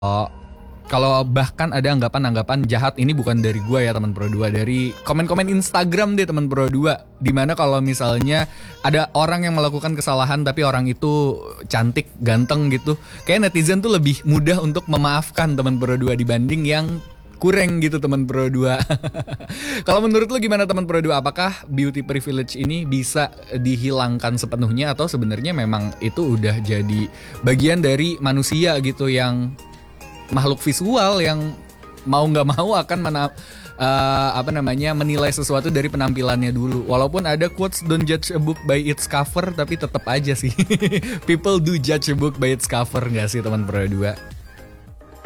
Oh, kalau bahkan ada anggapan-anggapan jahat ini bukan dari gua ya teman Pro 2, dari komen-komen Instagram deh teman Pro 2. Dimana kalau misalnya ada orang yang melakukan kesalahan tapi orang itu cantik, ganteng gitu, kayak netizen tuh lebih mudah untuk memaafkan teman Pro 2 dibanding yang kurang gitu teman Pro 2. Kalau menurut lu gimana teman Pro 2? Apakah beauty privilege ini bisa dihilangkan sepenuhnya atau sebenarnya memang itu udah jadi bagian dari manusia gitu yang makhluk visual yang mau nggak mau akan menilai sesuatu dari penampilannya dulu. Walaupun ada quotes don't judge a book by its cover, tapi tetap aja sih people do judge a book by its cover nggak sih teman Pro 2?